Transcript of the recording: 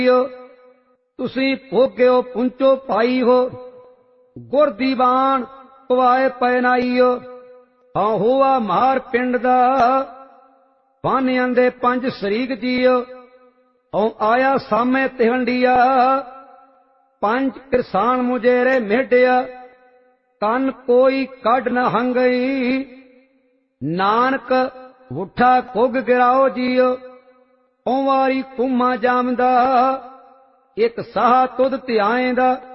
ਤੁਸੀਂ ਭੋਗਿਓ ਪੁੰਚੋ ਪਾਈ ਹੋ, ਗੁਰ ਦੀਵਾਨ ਪਵਾਏ ਪੈਨਾਈਓ। ਹਾਂ ਹੋਆ ਮਾਰ ਪਿੰਡ ਦਾ ਬਾਨਿਆਂ ਦੇ 5 ਸਰੀਕ ਜੀਓ। ਹਉ ਆਇਆ ਸਾਮੇ ਤਿਹੰਡੀਆ 5 ਕਿਰਸਾਨ ਮੁਜੇਰੇ ਮੇਢਿਆ। ਕੰਨ ਕੋਈ ਕੱਢ ਨ ਹੰਗਈ ਨਾਨਕ ਵੁੱਠਾ ਕੁੱਗ ਗਿਰਾਓ ਜੀਓ। ਓਂ ਵਾਰੀ ਕੁੰਮਾ ਜਾਮਦਾ ਇੱਕ ਸਾਹ ਤੁਧ ਧਿਆਏਂਦਾ।